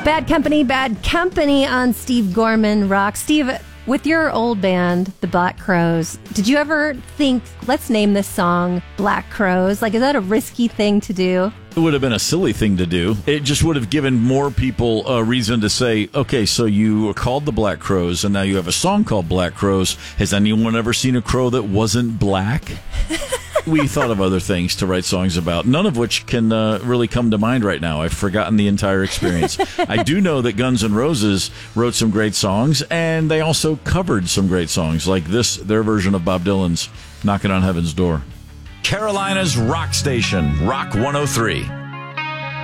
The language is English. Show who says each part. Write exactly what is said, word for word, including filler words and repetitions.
Speaker 1: Bad Company, Bad Company on Steve Gorman Rock. Steve, with your old band, the Black Crowes, did you ever think, let's name this song Black Crowes? Like, is that a risky thing to do?
Speaker 2: It would have been a silly thing to do. It just would have given more people a reason to say, okay, so you were called the Black Crowes, and now you have a song called Black Crowes. Has anyone ever seen a crow that wasn't black? We thought of other things to write songs about, none of which can uh, really come to mind right now. I've forgotten the entire experience. I do know that Guns N' Roses wrote some great songs, and they also covered some great songs, like this, their version of Bob Dylan's Knocking on Heaven's Door. Carolina's rock station, Rock one oh three.